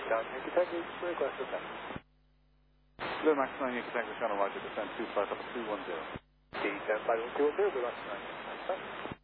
down Yankee Tango, request descent. Blue Max 9 Yankee Tango Channel, Roger, descent 2 flight level 210. D10 flight level 210, Blue Max 9.